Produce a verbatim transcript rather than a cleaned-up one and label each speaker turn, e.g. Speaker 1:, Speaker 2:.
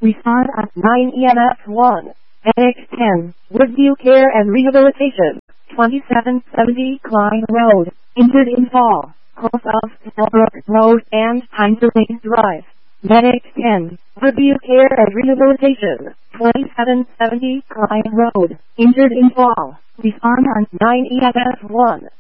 Speaker 1: Respond at nine E M S one. Medic ten, Woodview Care and Rehabilitation, twenty-seven seventy Klein Road, injured in fall, close of Snellbrook Road and Heinzelling Drive. Medic ten, Woodview Care and Rehabilitation, twenty-seven seventy Klein Road, injured in fall. Respond on nine E M S one.